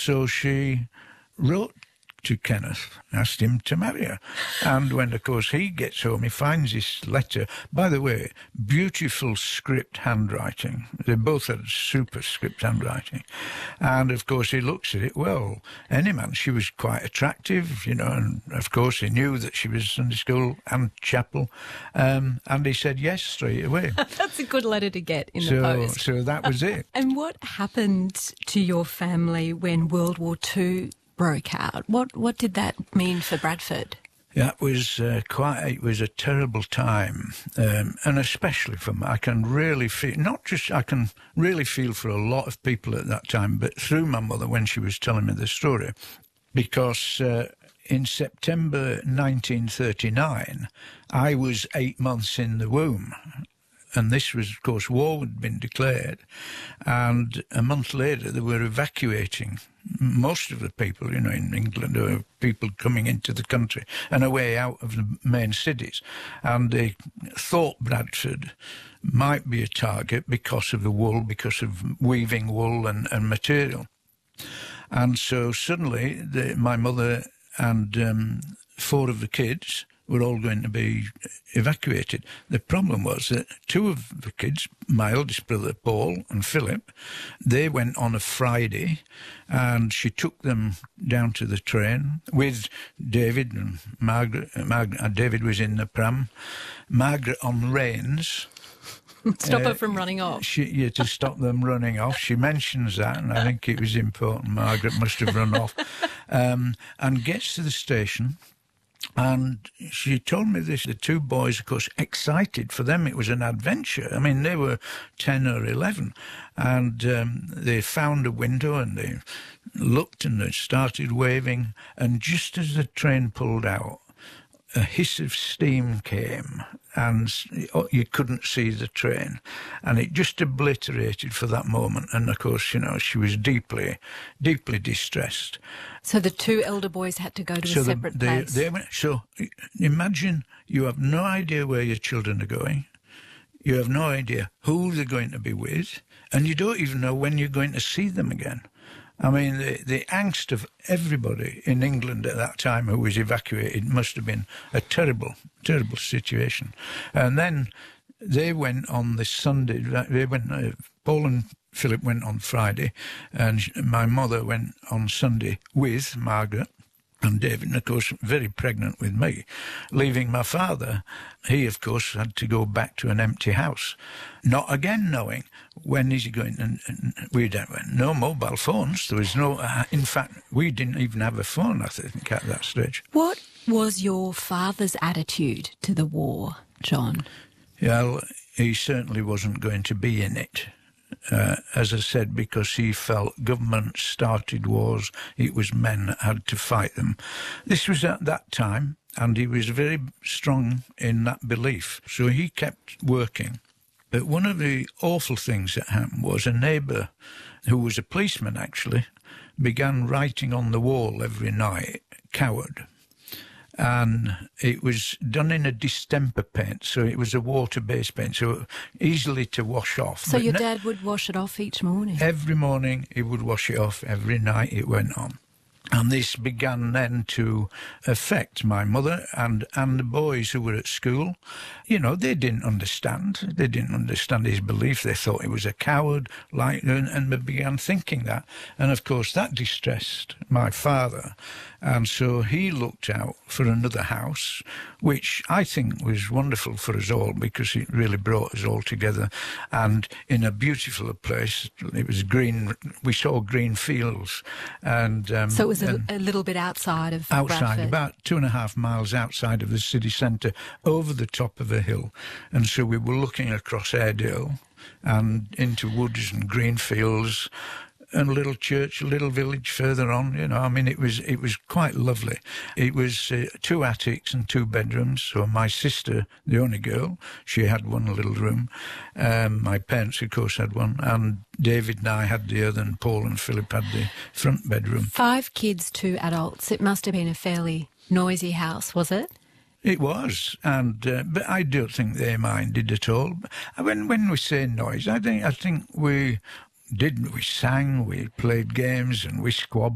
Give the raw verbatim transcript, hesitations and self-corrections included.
so she wrote to Kenneth, asked him to marry her. And when, of course, he gets home, he finds this letter. By the way, beautiful script handwriting. They both had super script handwriting. And, of course, he looks at it, well, any man, she was quite attractive, you know, and, of course, he knew that she was Sunday school and chapel. Um, and he said yes straight away. That's a good letter to get in so, the post. So that was it. And what happened to your family when World War Two broke out? What what did that mean for Bradford? That was uh, quite, it was a terrible time, um, and especially for me. I can really feel, not just, I can really feel for a lot of people at that time, but through my mother when she was telling me the story, because uh, in September nineteen thirty-nine, I was eight months in the womb. And this was, of course, war had been declared. And a month later, they were evacuating most of the people, you know, in England, or people coming into the country and away out of the main cities. And they thought Bradford might be a target because of the wool, because of weaving wool and, and material. And so suddenly, the, my mother and um, four of the kids were all going to be evacuated. The problem was that two of the kids, my eldest brother Paul and Philip, they went on a Friday, and she took them down to the train with David and Margaret. Margaret uh, David was in the pram. Margaret on reins. Stop uh, her from running off. She, yeah, to stop them running off. She mentions that, and I think it was important. Margaret must have run off. Um, and gets to the station. And she told me this, the two boys, of course, excited. For them, it was an adventure. I mean, they were ten or eleven, and um, they found a window and they looked and they started waving. And just as the train pulled out, a hiss of steam came and you couldn't see the train, and it just obliterated for that moment. And of course, you know, she was deeply, deeply distressed. So the two elder boys had to go to so a separate the, they, place. They went, so imagine you have no idea where your children are going. You have no idea who they're going to be with, and you don't even know when you're going to see them again. I mean, the, the angst of everybody in England at that time who was evacuated must have been a terrible, terrible situation. And then they went on this Sunday. They went. Uh, Paul and Philip went on Friday, and my mother went on Sunday with Margaret and David, and of course, very pregnant with me, leaving my father. He, of course, had to go back to an empty house, not again knowing when is he going. And, and we had no mobile phones. There was no. Uh, in fact, we didn't even have a phone, I think, at that stage. What was your father's attitude to the war, John? Well, he certainly wasn't going to be in it. Uh, as I said, because he felt government started wars, it was men that had to fight them. This was at that time, and he was very strong in that belief. So he kept working. But one of the awful things that happened was a neighbour, who was a policeman actually, began writing on the wall every night, "Coward." And it was done in a distemper paint, so it was a water-based paint, so easily to wash off. So but your dad would wash it off each morning? Every morning he would wash it off, every night it went on. And this began then to affect my mother and, and the boys who were at school. You know, they didn't understand. They didn't understand his belief. They thought he was a coward, like, and, and they began thinking that. And, of course, that distressed my father. And so he looked out for another house, which I think was wonderful for us all because it really brought us all together. And in a beautiful place, it was green. We saw green fields. And um, so it was a, a little bit outside of outside, Bradford. About two and a half miles outside of the city centre, over the top of a hill. And so we were looking across Airedale and into woods and green fields, and a little church, a little village further on. You know, I mean, it was it was quite lovely. It was uh, two attics and two bedrooms. So my sister, the only girl, she had one little room. Um, my parents, of course, had one, and David and I had the other, and Paul and Philip had the front bedroom. Five kids, two adults. It must have been a fairly noisy house, was it? It was, and uh, but I don't think they minded at all. When when we say noise, I think I think we. Did we sang, we played games, and we squabbled.